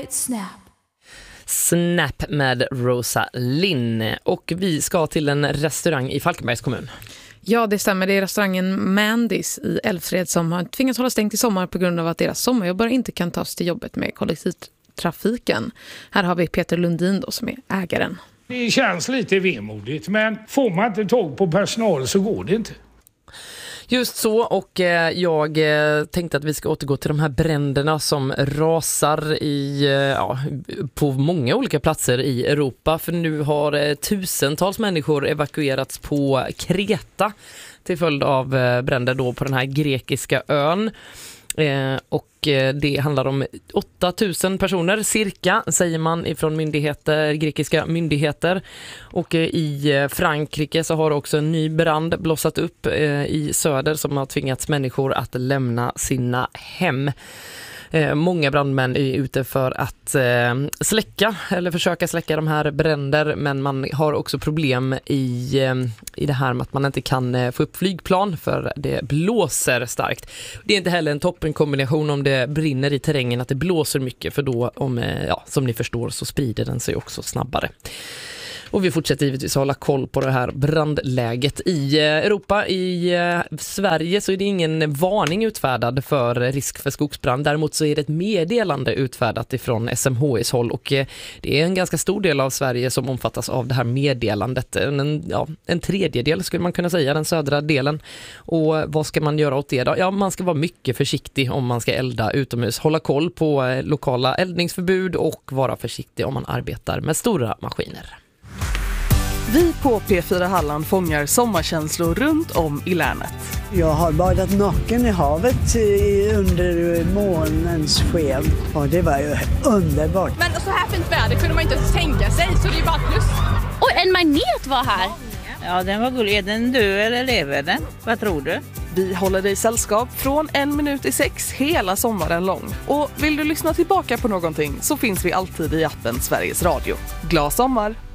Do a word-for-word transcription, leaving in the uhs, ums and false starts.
right snap. Snap med Rosa Linn. Och vi ska till en restaurang i Falkenbergs kommun. Ja, det stämmer. Det är restaurangen Mandys i Älvsred som har tvingats hålla stängt i sommar på grund av att deras sommarjobbare inte kan tas till jobbet med kollektivtrafiken. Här har vi Peter Lundin då, som är ägaren. Det känns lite vemodigt, men får man inte tag på personal så går det inte. Just så, och eh, jag eh, tänkte att vi ska återgå till de här bränderna som rasar i, eh, ja, på många olika platser i Europa. För nu har eh, tusentals människor evakuerats på Kreta till följd av eh, bränder då på den här grekiska ön. Eh, och eh, det handlar om åtta tusen personer cirka, säger man ifrån myndigheter, grekiska myndigheter. Och eh, i eh, Frankrike så har också en ny brand blossat upp eh, i söder som har tvingats människor att lämna sina hem. Eh, många brandmän är ute för att eh, släcka eller försöka släcka de här bränder, men man har också problem i, eh, i det här med att man inte kan eh, få upp flygplan för det blåser starkt. Det är inte heller en toppenkombination om det brinner i terrängen att det blåser mycket, för då, om, eh, ja, som ni förstår, så sprider den sig också snabbare. Och vi fortsätter givetvis hålla koll på det här brandläget i Europa. I Sverige så är det ingen varning utfärdad för risk för skogsbrand. Däremot så är det ett meddelande utfärdat ifrån S M H I:s håll. Och det är en ganska stor del av Sverige som omfattas av det här meddelandet. En, ja, en tredjedel skulle man kunna säga, den södra delen. Och vad ska man göra åt det då? Ja, man ska vara mycket försiktig om man ska elda utomhus. Hålla koll på lokala eldningsförbud och vara försiktig om man arbetar med stora maskiner. Vi på P fyra Halland fångar sommarkänslor runt om i länet. Jag har badat naken i havet under månens sken. Och det var ju underbart. Men så här fint väder kunde man inte tänka sig, så det är bara plus. Och en magnet var här. Ja, den var gullig. Är den död eller lever den? Vad tror du? Vi håller dig sällskap från en minut i sex hela sommaren lång. Och vill du lyssna tillbaka på någonting så finns vi alltid i appen Sveriges Radio. Glad sommar!